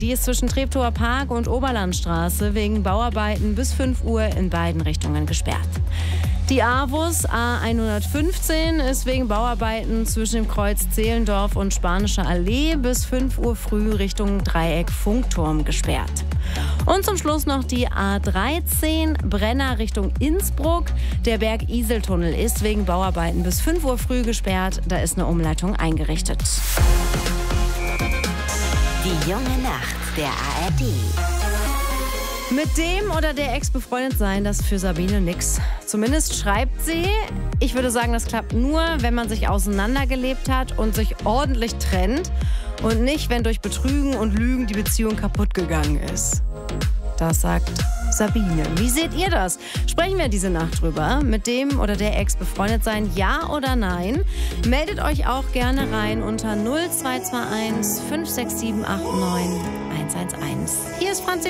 Die ist zwischen Treptower Park und Oberlandstraße wegen Bauarbeiten bis 5 Uhr in beiden Richtungen gesperrt. Die AWUS A115 ist wegen Bauarbeiten zwischen dem Kreuz Zehlendorf und Spanische Allee bis 5 Uhr früh Richtung Dreieck Funkturm gesperrt. Und zum Schluss noch die A13 Brenner Richtung Innsbruck. Der Berg-Isel-Tunnel ist wegen Bauarbeiten bis 5 Uhr früh gesperrt. Da ist eine Umleitung eingerichtet. Die junge Nacht der ARD. Mit dem oder der Ex befreundet sein, das ist für Sabine nix. Zumindest schreibt sie, ich würde sagen, das klappt nur, wenn man sich auseinandergelebt hat und sich ordentlich trennt und nicht, wenn durch Betrügen und Lügen die Beziehung kaputt gegangen ist. Das sagt Sabine. Wie seht ihr das? Sprechen wir diese Nacht drüber. Mit dem oder der Ex befreundet sein, ja oder nein? Meldet euch auch gerne rein unter 0221 56789 111. Hier ist Franzi.